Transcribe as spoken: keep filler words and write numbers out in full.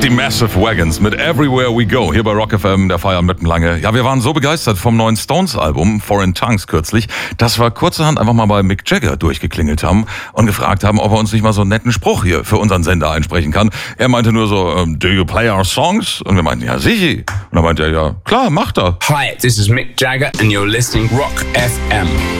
Die Massive Wagons mit Everywhere We Go hier bei Rock F M, der Feierabend mitten lange. Ja, wir waren so begeistert vom neuen Stones-Album Foreign Tongues kürzlich, dass wir kurzerhand einfach mal bei Mick Jagger durchgeklingelt haben und gefragt haben, ob er uns nicht mal so einen netten Spruch hier für unseren Sender einsprechen kann. Er meinte nur so, do you play our songs? Und wir meinten, ja, sicher. Und dann meinte er, ja, klar, macht er. Hi, this is Mick Jagger and you're listening Rock F M.